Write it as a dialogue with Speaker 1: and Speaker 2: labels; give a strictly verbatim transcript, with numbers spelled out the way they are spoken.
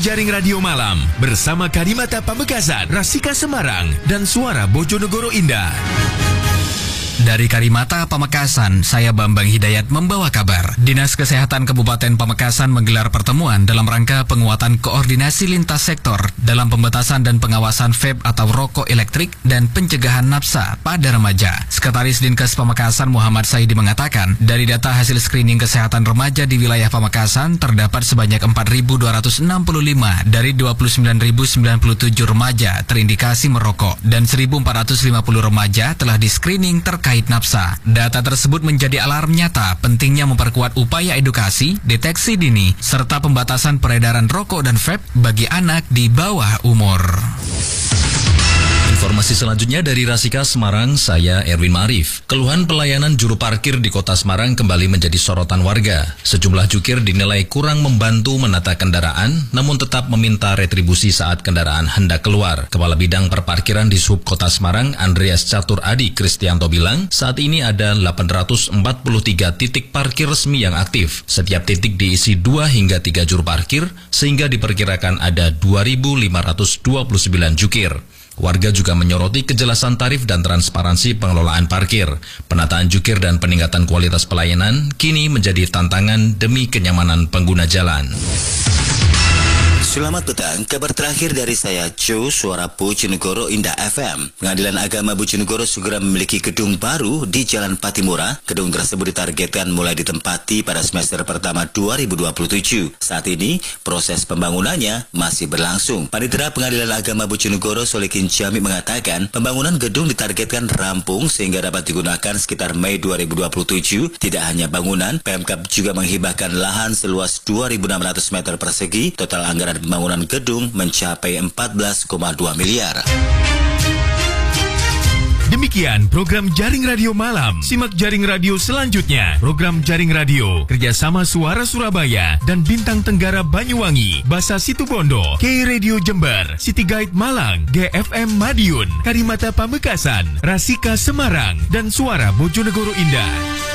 Speaker 1: Jaring Radio Malam bersama Karimata Pamekasan, Rasika Semarang, dan Suara Bojonegoro Indah. Dari Karimata Pamekasan, saya Bambang Hidayat membawa kabar. Dinas Kesehatan Kabupaten Pamekasan menggelar pertemuan dalam rangka penguatan koordinasi lintas sektor dalam pembatasan dan pengawasan vape atau rokok elektrik dan pencegahan nafsa pada remaja. Sekretaris Dinkes Pamekasan Muhammad Saidi mengatakan, dari data hasil screening kesehatan remaja di wilayah Pamekasan terdapat sebanyak empat ribu dua ratus enam puluh lima dari dua puluh sembilan ribu sembilan puluh tujuh remaja terindikasi merokok dan seribu empat ratus lima puluh remaja telah di-screening terkait nafsa. Data tersebut menjadi alarm nyata pentingnya memperkuat upaya edukasi, deteksi dini, serta pembatasan peredaran rokok dan vape bagi anak di bawah umur.
Speaker 2: Informasi selanjutnya dari Rasika Semarang, saya Erwin Marif. Keluhan pelayanan juru parkir di kota Semarang kembali menjadi sorotan warga. Sejumlah jukir dinilai kurang membantu menata kendaraan, namun tetap meminta retribusi saat kendaraan hendak keluar. Kepala Bidang Perparkiran di Sub Kota Semarang, Andreas Catur Adi Kristianto bilang, saat ini ada delapan ratus empat puluh tiga titik parkir resmi yang aktif. Setiap titik diisi dua hingga tiga juru parkir, sehingga diperkirakan ada dua ribu lima ratus dua puluh sembilan jukir. Warga juga menyoroti kejelasan tarif dan transparansi pengelolaan parkir. Penataan jukir dan peningkatan kualitas pelayanan kini menjadi tantangan demi kenyamanan pengguna jalan.
Speaker 3: Selamat petang, kabar terakhir dari saya Joe, Suara Bojonegoro Indah F M. Pengadilan Agama Bojonegoro segera memiliki gedung baru di Jalan Patimura. Gedung tersebut ditargetkan mulai ditempati pada semester pertama dua ribu dua puluh tujuh. Saat ini, proses pembangunannya masih berlangsung. Panitera Pengadilan Agama Bojonegoro Solikin Jami mengatakan, pembangunan gedung ditargetkan rampung sehingga dapat digunakan sekitar Mei dua ribu dua puluh tujuh. Tidak hanya bangunan, Pemkab juga menghibahkan lahan seluas dua ribu enam ratus meter persegi. Total anggaran pembangunan gedung mencapai empat belas koma dua miliar.
Speaker 1: Demikian program Jaring Radio Malam. Simak Jaring Radio selanjutnya. Program Jaring Radio kerjasama Suara Surabaya dan Bintang Tenggara Banyuwangi, Basa Situbondo, K Radio Jember, City Guide Malang, G F M Madiun, Karimata Pamekasan, Rasika Semarang, dan Suara Bojonegoro Indah.